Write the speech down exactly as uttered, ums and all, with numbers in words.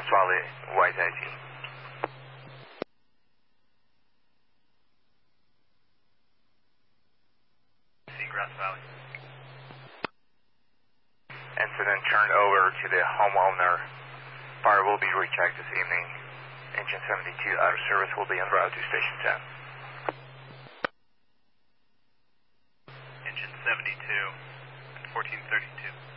Grass Valley, White I T. See Grass Valley. Incident turned over to the homeowner. Fire will be rechecked this evening. Engine seventy-two out of service will be en route to Station ten. Engine seventy-two and fourteen thirty-two.